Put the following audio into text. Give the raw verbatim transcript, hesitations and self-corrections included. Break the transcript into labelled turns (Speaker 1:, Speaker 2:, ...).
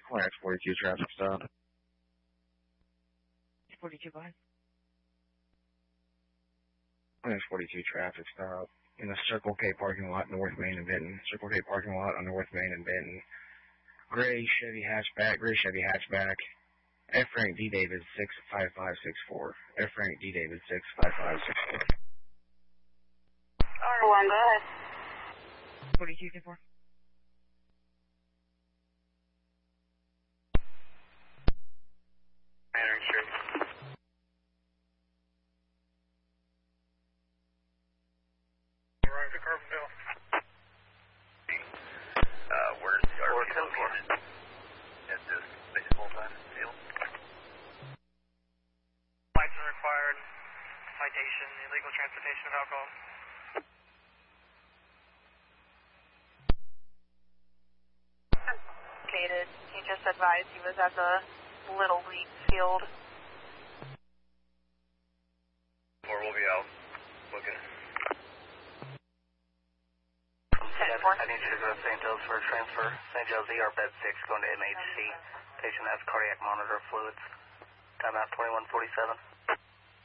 Speaker 1: Class forty-two traffic stop.
Speaker 2: forty-two, go ahead.
Speaker 1: Class forty-two traffic stop. In the Circle K parking lot, North Main and Benton. Circle K parking lot on North Main and Benton. Gray Chevy hatchback, gray Chevy hatchback. F rank D David six five five six four. F rank D David six five five six four.
Speaker 3: R one, go ahead.
Speaker 2: forty-two, ten four.
Speaker 3: Entering street.
Speaker 4: Arrived at Carbondale.
Speaker 3: Uh, where's the R P located? At this baseball time field.
Speaker 4: License required. Citation, illegal transportation of alcohol.
Speaker 3: Located. He just advised he was at the Little League field.
Speaker 4: Or we'll be out looking.
Speaker 3: I need you to go to Saint Joe's for a transfer. Saint Joe's E R bed six going to M H C. Patient has cardiac monitor fluids. Timeout twenty-one forty-seven.